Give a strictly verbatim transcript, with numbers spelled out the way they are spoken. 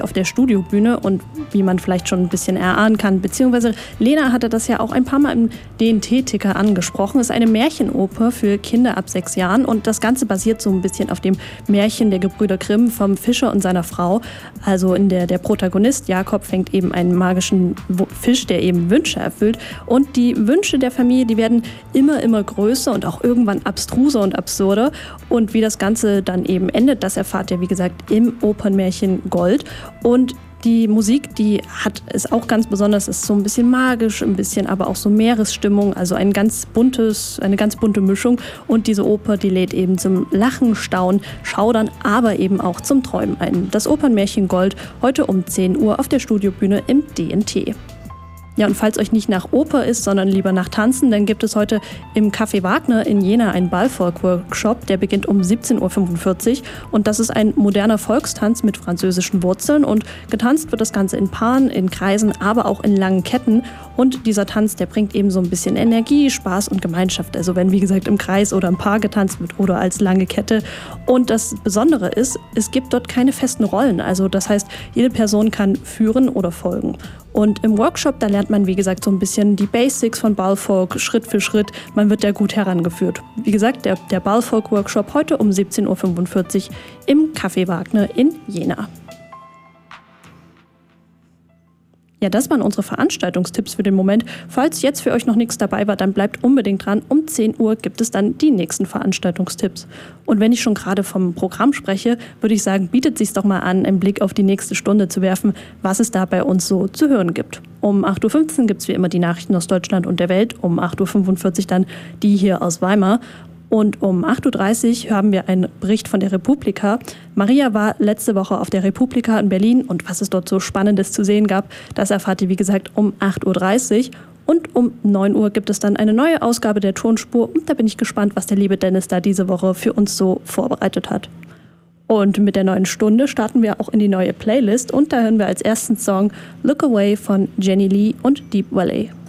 auf der Studiobühne und wie man vielleicht schon ein bisschen erahnen kann, beziehungsweise Lena hatte das ja auch ein paar Mal im D N T-Ticker angesprochen, ist eine Märchenoper für Kinder ab sechs Jahren und das Ganze basiert so ein bisschen auf dem Märchen der Gebrüder Grimm vom Fischer und seiner Frau. Also in der der Protagonist Jakob fängt eben einen magischen Fisch, der eben Wünsche erfüllt und die Wünsche der Familie, die werden immer, immer größer und auch irgendwann abstruser und absurder und wie das Ganze dann eben endet, das erfahrt ihr wie gesagt im Opernmärchen Gold. Und die Musik, die hat ist auch ganz besonders, ist so ein bisschen magisch, ein bisschen aber auch so Meeresstimmung, also ein ganz buntes, eine ganz bunte Mischung. Und diese Oper, die lädt eben zum Lachen, Staunen, Schaudern, aber eben auch zum Träumen ein. Das Opernmärchen Gold, heute um zehn Uhr auf der Studiobühne im D N T. Ja, und falls euch nicht nach Oper ist, sondern lieber nach Tanzen, dann gibt es heute im Café Wagner in Jena einen Ballfolk-Workshop, der beginnt um siebzehn Uhr fünfundvierzig und das ist ein moderner Volkstanz mit französischen Wurzeln und getanzt wird das Ganze in Paaren, in Kreisen, aber auch in langen Ketten und dieser Tanz, der bringt eben so ein bisschen Energie, Spaß und Gemeinschaft, also wenn wie gesagt im Kreis oder im Paar getanzt wird oder als lange Kette und das Besondere ist, es gibt dort keine festen Rollen, also das heißt, jede Person kann führen oder folgen. Und im Workshop, da lernt man, wie gesagt, so ein bisschen die Basics von Ballfolk, Schritt für Schritt. Man wird da gut herangeführt. Wie gesagt, der, der Ballfolk-Workshop heute um siebzehn Uhr fünfundvierzig im Café Wagner in Jena. Ja, das waren unsere Veranstaltungstipps für den Moment. Falls jetzt für euch noch nichts dabei war, dann bleibt unbedingt dran. Um zehn Uhr gibt es dann die nächsten Veranstaltungstipps. Und wenn ich schon gerade vom Programm spreche, würde ich sagen, bietet es sich doch mal an, einen Blick auf die nächste Stunde zu werfen, was es da bei uns so zu hören gibt. Um acht Uhr fünfzehn gibt es wie immer die Nachrichten aus Deutschland und der Welt, um acht Uhr fünfundvierzig dann die hier aus Weimar. Und um acht Uhr dreißig haben wir einen Bericht von der Republika. Maria war letzte Woche auf der Republika in Berlin und was es dort so Spannendes zu sehen gab, das erfahrt ihr wie gesagt um acht Uhr dreißig. Und um neun Uhr gibt es dann eine neue Ausgabe der Tonspur und da bin ich gespannt, was der liebe Dennis da diese Woche für uns so vorbereitet hat. Und mit der neuen Stunde starten wir auch in die neue Playlist und da hören wir als ersten Song Look Away von Jenny Lee und Deep Valley.